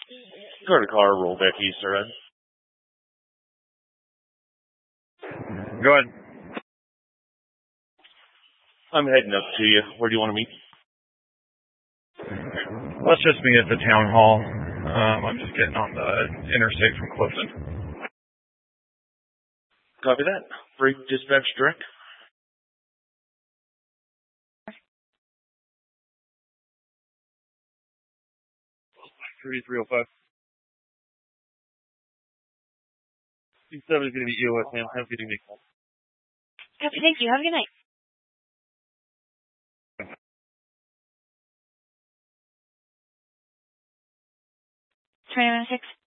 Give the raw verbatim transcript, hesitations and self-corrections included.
Car to car, roll back east, all right? Go ahead. I'm heading up to you. Where do you want to meet? Let's just meet at the town hall. Um, I'm just getting on the interstate from Clifton. Copy that. Freight dispatch direct. thirty-three oh five. C seven is going to be E O S, ma'am. Have a good evening. Copy. Thank you. Have a good night. twenty-one oh six.